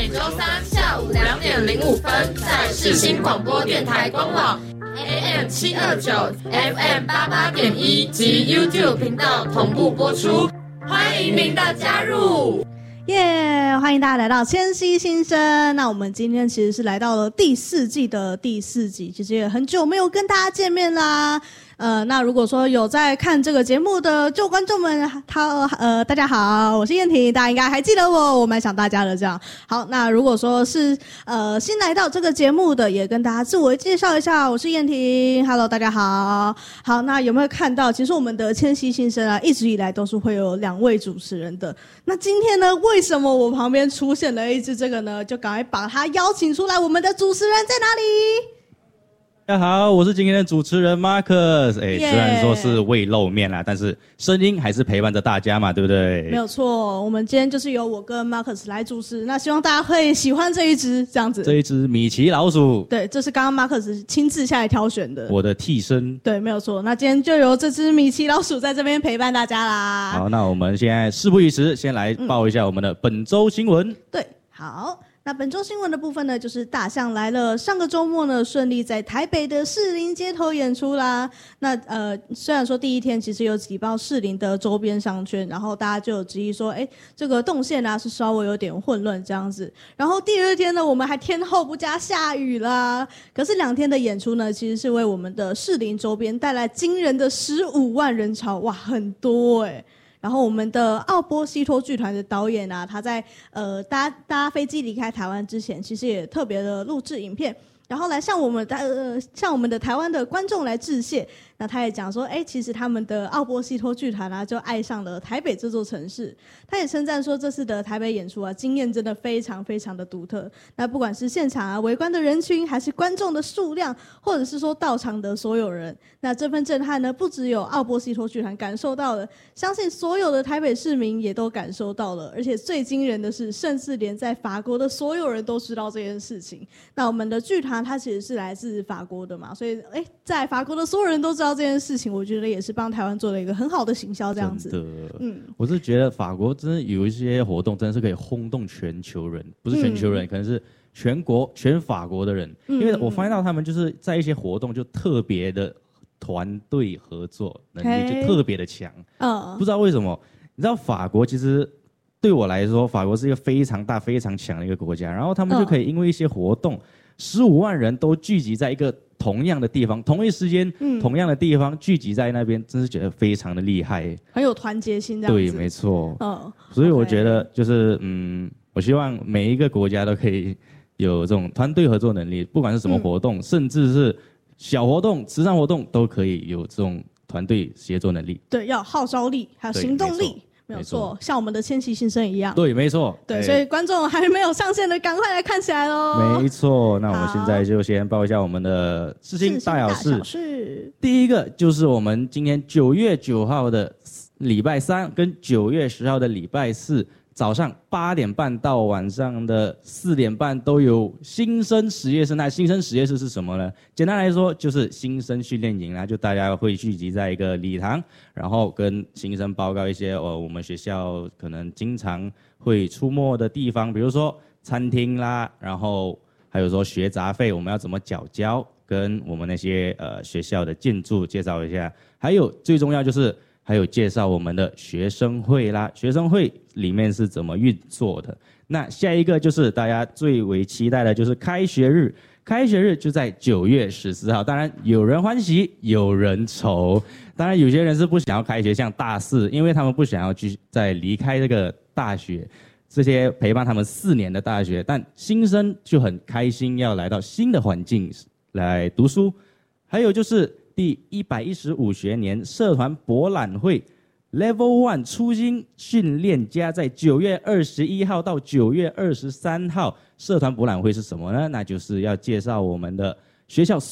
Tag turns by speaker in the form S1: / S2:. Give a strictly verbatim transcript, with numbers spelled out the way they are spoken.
S1: 每周三下午两点零五分，在世新广播电台官网 A M 七二九 F M 八八点一及 YouTube 频道同步播出，欢迎您的加入。
S2: 耶、yeah, 欢迎大家来到千禧新生。那我们今天其实是来到了第四季的第四集，其实也很久没有跟大家见面啦。呃，那如果说有在看这个节目的旧观众们，他呃大家好，我是燕婷，大家应该还记得我，我蛮想大家的这样。好，那如果说是呃新来到这个节目的，也跟大家自我介绍一下，我是燕婷 ，Hello， 大家好。好，那有没有看到，其实我们的千禧新生啊，一直以来都是会有两位主持人的。那今天呢，为什么我旁边出现了一只这个呢？就赶快把他邀请出来，我们的主持人在哪里？
S3: 大家好，我是今天的主持人 Marcus。哎、欸， yeah. 虽然说是未露面啦，但是声音还是陪伴着大家嘛，对不对？
S2: 没有错，我们今天就是由我跟 Marcus 来主持，那希望大家会喜欢这一只这样子。
S3: 这一只米奇老鼠，
S2: 对，这是刚刚 Marcus 亲自下来挑选的，
S3: 我的替身。
S2: 对，没有错。那今天就由这只米奇老鼠在这边陪伴大家啦。
S3: 好，那我们现在事不宜迟，先来报一下我们的本周新闻。
S2: 嗯、对，好。那本周新闻的部分呢，就是大象来了。上个周末呢，顺利在台北的士林街头演出啦。那呃，虽然说第一天其实有挤爆士林的周边商圈，然后大家就有质疑说，哎，这个动线啊是稍微有点混乱这样子。然后第二天呢，我们还天候不佳下雨啦。可是两天的演出呢，其实是为我们的士林周边带来惊人的十五万人潮，哇，很多哎、欸。然后我们的奥波西托剧团的导演啊，他在呃搭搭飞机离开台湾之前，其实也特别的录制影片，然后来向我们的呃向我们的台湾的观众来致谢。那他也讲说，哎，其实他们的奥波西托剧团啊，就爱上了台北这座城市。他也称赞说，这次的台北演出啊，经验真的非常非常的独特。那不管是现场啊围观的人群，还是观众的数量，或者是说到场的所有人，那这份震撼呢，不只有奥波西托剧团感受到了，相信所有的台北市民也都感受到了。而且最惊人的是，甚至连在法国的所有人都知道这件事情。那我们的剧团它其实是来自法国的嘛，所以哎，在法国的所有人都知道这件事情，我觉得也是帮台湾做了一个很好的行销，这样子。
S3: 真的，嗯，我是觉得法国真的有一些活动，真的是可以轰动全球人，不是全球人，嗯、可能是全国全法国的人，嗯、因为我发现到他们就是在一些活动就特别的团队合作能力就特别的强，嗯，不知道为什么，你知道法国其实对我来说，法国是一个非常大、非常强的一个国家，然后他们就可以因为一些活动，十五万人都聚集在一个同样的地方，同一时间、嗯、同样的地方聚集在那边，真是觉得非常的厉害，
S2: 很有团结心这样子。
S3: 对，没错。嗯，所以我觉得就是、okay. 嗯，我希望每一个国家都可以有这种团队合作能力，不管是什么活动，嗯、甚至是小活动、慈善活动，都可以有这种团队协作能力。
S2: 对，要有号召力，还有行动力。没有错，像我们的千禧新生一样。
S3: 对，没错。
S2: 对，所以观众还没有上线的，赶快来看起来喽。
S3: 没错，那我们现在就先报一下我们的世新大小事。事第一个就是我们今天九月九号的礼拜三跟九月十号的礼拜四早上八点半到晚上的四点半都有新生实验室。那新生实验室是什么呢？简单来说就是新生训练营啦，就大家会聚集在一个礼堂，然后跟新生报告一些呃我们学校可能经常会出没的地方，比如说餐厅啦，然后还有说学杂费我们要怎么缴交，跟我们那些呃学校的建筑介绍一下，还有最重要就是还有介绍我们的学生会啦，学生会里面是怎么运作的。那下一个就是大家最为期待的，就是开学日。开学日就在九月十四号，当然有人欢喜，有人愁。当然有些人是不想要开学，像大四，因为他们不想要去再离开这个大学，这些陪伴他们四年的大学。但新生就很开心，要来到新的环境来读书。还有就是第一百一十五学年社团博览会 Level One 初心训练家，在九月二十一号到九月二十三号，社团博览会是什么呢？那就是要介绍我们的学校